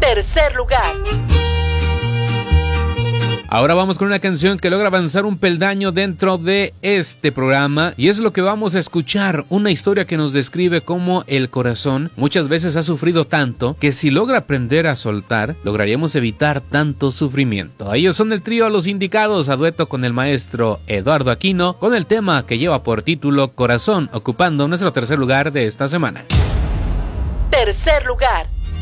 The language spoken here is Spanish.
Tercer lugar. Ahora vamos con una canción que logra avanzar un peldaño dentro de este programa y es lo que vamos a escuchar, una historia que nos describe cómo el corazón muchas veces ha sufrido tanto que si logra aprender a soltar, lograríamos evitar tanto sufrimiento. Ellos son el trío Los Indicados, a dueto con el maestro Eduardo Aquino, con el tema que lleva por título Corazón, ocupando nuestro tercer lugar de esta semana. Tercer lugar.